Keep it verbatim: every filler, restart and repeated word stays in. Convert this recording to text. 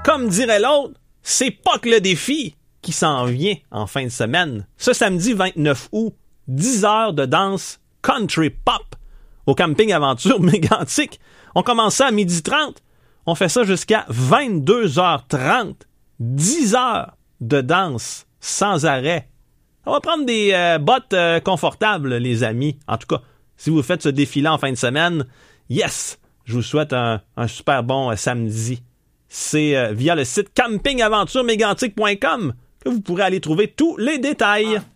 Comme dirait l'autre, c'est pas que le défi qui s'en vient en fin de semaine. Ce samedi vingt-neuf août, dix heures de danse country pop au camping Aventure Mégantic. On commence ça à midi trente. On fait ça jusqu'à vingt-deux heures trente. dix heures de danse sans arrêt. On va prendre des euh, bottes euh, confortables, les amis. En tout cas, si vous faites ce défi-là en fin de semaine, yes! Je vous souhaite un, un super bon euh, samedi. C'est euh, via le site camping aventure mégantic point com que vous pourrez aller trouver tous les détails.